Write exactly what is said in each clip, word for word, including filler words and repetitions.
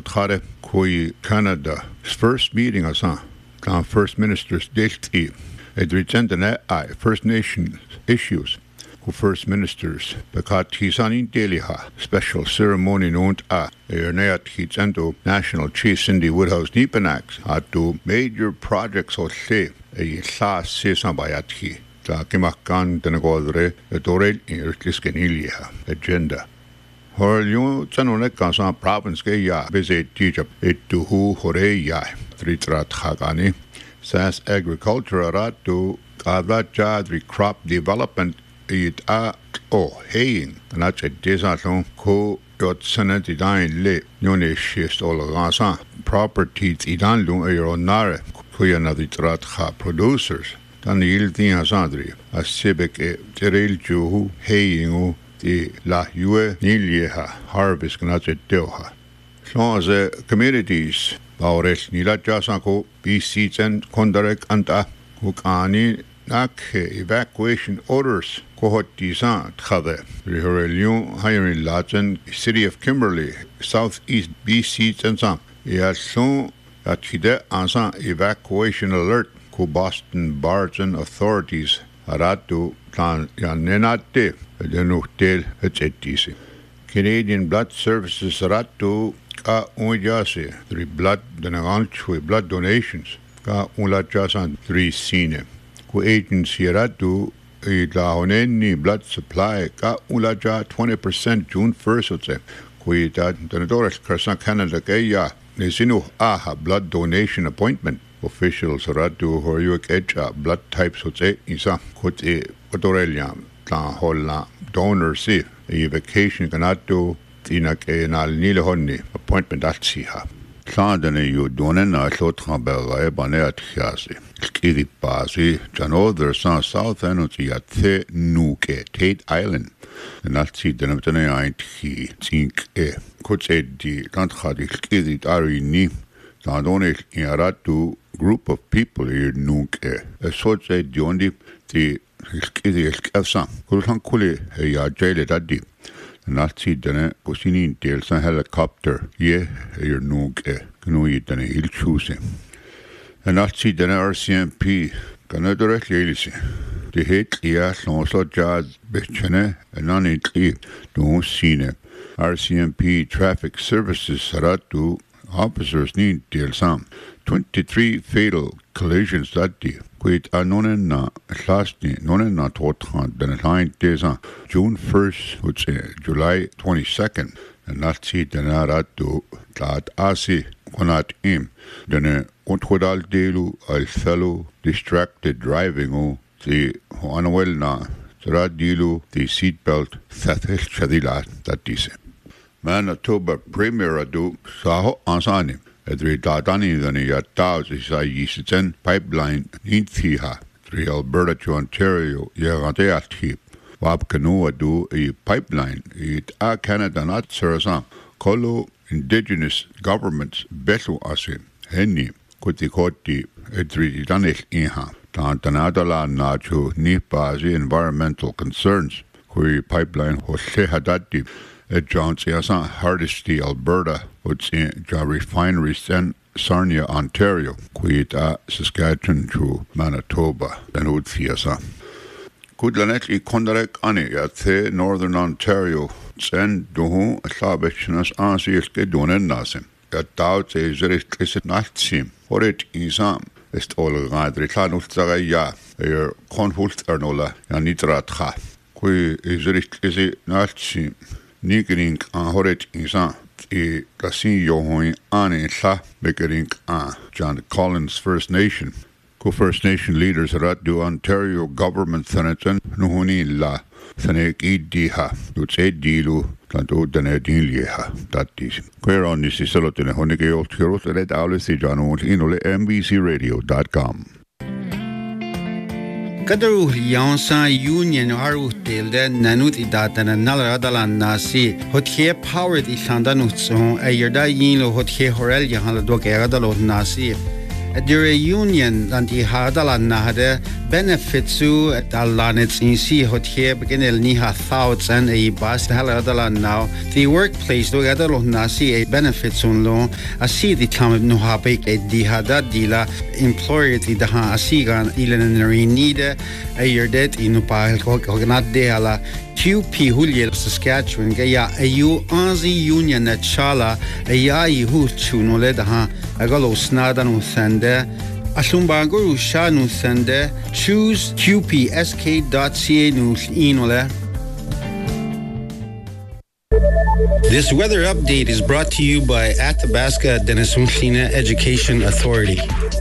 Khare Koi Canada first meeting asa kan First Ministers delti edritendene I First Nations issues who First Ministers bekat hisanin deliha special ceremony nont a erneat hitsendo National Chief Cindy Woodhouse Nipanax atu major projects o se e sa sesambayati ta kimakan tenegodre etorel irtiskeniliha agenda Horlion Chanone Kansan province ke ya visit teach up it to who hore ya tritrat hagani Sas agriculture ratu Kavajadri crop development it a oh haying not a desaton ko dot senate dine le yone shist all gansan properties idan lung aeronare kuyanadi trat ha producers dan yildin hasandri a civic teril juhu haying the la yue nilieha harvest gnache doha so the communities Baures nila jasanko B C and kondarek anta hukani nak evacuation orders kohot disan khade rehorelion hiring latin city of Kimberley southeast B C and some ya son at hide ansan evacuation alert ko Boston Barton authorities aratu plan yanenate denuhtel etsetisi Canadian Blood Services aratu ka unjase three blood donations blood donations ka unla jasan three sine ku agency ratu la honeni blood supply ka unla ja twenty percent June first ote ku ita donadores karsan Canada ke ya nesinu aha blood donation appointment officials ratu horyuk echa blood types ote isa kote otoreliam ta holla donor si evacuation kanatu Tinak e nal nile honni appointment at siha. Sandene you donen a lotra bera bane at chiasi. Skiri basi jano der san south energy at the nuke Tate Island. And that's it den amtene aint hi think e could say di kantradi skiri ari ni dandone in aratu group of people here nuke. A sort say diondi the skiri skafsan. Kulhan kule e ya jaile daddi. Nazi denne kusinin dels en helikopter je er nog gnoi denne il chuse. En nazi denne R C M P kan het direct lelise. De het ja so jazz bitchene en an it do sine. R C M P traffic services saratu officers need delsam twenty-three fatal collisions that day. Quit anonen na lastni nonen na totran den line desa June first which July twenty-second and that's it den aratu tat asi konat im den onthodal delu al fellow distracted driving o the anwel na radilu the seatbelt thathel chadila that dise Manitoba Premier adu saho ansani Edri Dadani than a Taos is a Yisiten pipeline in Thiha, three Alberta to Ontario, Yeradeati, Wab Canoa do a pipeline, it a Canada not Sarasan, Colo indigenous governments betu asim, Henny, Kutikoti, Edri Danis Inha, Tantanadala Nacho, Nipazi environmental concerns, Kuri pipeline Hosehadati. At John's Yasan Hardisty, Alberta, which in ja refineries in Sarnia, Ontario, Quita, Saskatchewan to Manitoba, then would Fiasa. Kudlanetli Kondarek Ani at the Northern Ontario, Sen Duhu, Sabichnas Ansi Skedun Nasim. At Doubt is it not sim, or it isam, est all radri Klanustagaya, a confult ernola, Yanitratha. Qui is it not sim. Nikering an horet insan e kasin yohoin ane sa bekering an John Collins First Nation. Ko First Nation leaders rat do Ontario government senaten nuhuni la senek idiha duts edilu tanto danedinliha that is. Queer on this is solotene honike oltiros red aulis janot inole M B C radio dot com. Kadaru Yansan Union Haru Tilde Nanut Idatan and Naladalan Nasi, Hothe powered Islandanutson, a Yerda Yin Hothe Horel Yahaladok Eradalo Nasi, Dure union anti hadalan na hade benefitsu dalanits insi hotie beginel ni ha thoughts and a bas haladalan now the workplace do gadalo nasi a benefits on lo asi the time no ha be a di hada dila employer ti daha asigan ilen nide a year det in pa hognat de ala Q P Huliel Saskatchewan gaya a u anzi union at chala a ya hu chunole daha agalo snadan sende Ashumbangu Shanu Sende choose Q P S K dot C A news inole. This weather update is brought to you by Athabasca Denison Education Authority.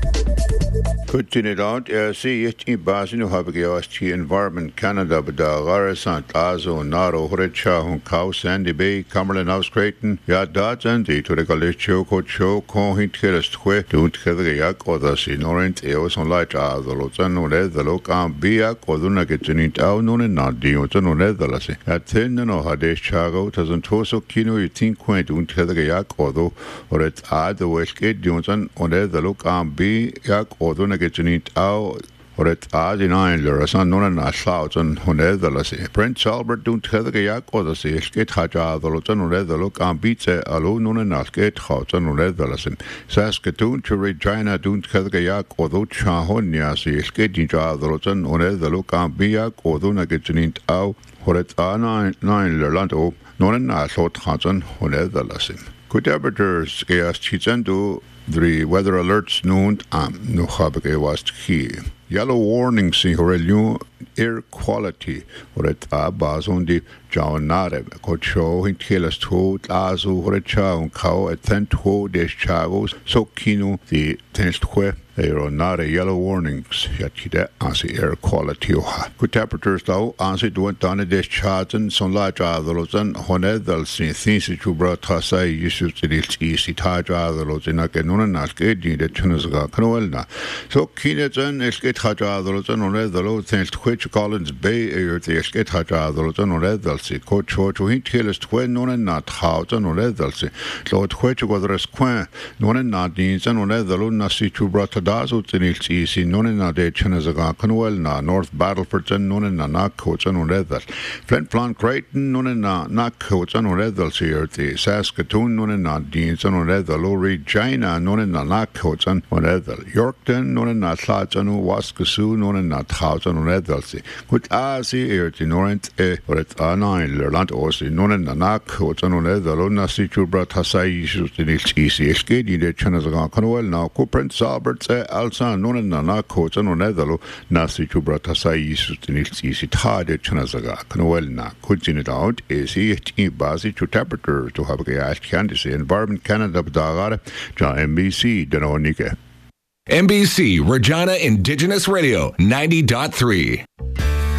Continued out, uh, see it in Basinu Habigaski Environment Canada, but the Garasant Azo, Naro, Horecha, Hunkau, Sandy Bay, Cumberland House, Creighton, Yad and the Turekalicho, Cocho, Cohint Kerestque, don't Kevyak, or the Sinorent, Eos on Light, the Lotan, or the Lokan, Biak, or the Nuggetin in town, no, and not the Otan or Netherlasi. At ten, no, Hades Chago, doesn't Toso Kino, you think quaint, don't Kevyak, although, or at Ad the Westgate, Johnson, or the Lokan, Biak, or the Genit au or at Adi Niner, as on non a shout on Honedalasi. Prince Albert don't tell the yak or the sea, skate haja, the Lotan or the look and beats a alone on a skate house on Honedalasin. Saskatoon to Regina don't tell the yak or the Chahonia, see skating jar, the Lotan or the look and biak or the Nagetjanit au or at A nine Lerlanto, non a short Hanson Honedalasin. Could arbiters gas chizendo? The weather alerts noon am no habake was key. Yellow warning si horelio air quality or at a bas on the jawnare cocho in kelas to azu horecha un cow at ten to des chagos so kino the tenstque aeronare yellow warnings yatide as air quality oha. Good temperatures though as it went on a des charten son la jadalosan honedal sin things to brought tasai issues to this easy tajadalos in a canon get the tunesga canoelna. So kinetan esket hajadalosan on the low thanks to which Collins Bay air the esket hajadalosan on redalsi coach to hint kills twen non and not housen on redalsi. So which was the square non and not needs and on the low nasi to brought dazu tinils easy non and de chenazaga canoelna North Battleford non and not coats and on redal. Flint Plant Creighton non and not coats and on redalsi here the Saskatoon non and not deans and on redal low Regina non and not coats and on redal. Yorkton non and not slots and Waskasoo non and not house and on redalsi. Good as here the Norent e or at a nine Lerland osi non and not coats and on redal nasi to brought Hasai issues tinils easy skating de chenazaga canoel now Prince Albert Alsa non and na coach and onedalo nasi to bratasai sutinils easy tade chanazaga canoel na kujin it out is he basi to temperature to have a ash candice environment Canada dagare ja M B C denonike M B C Regina Indigenous Radio ninety point three.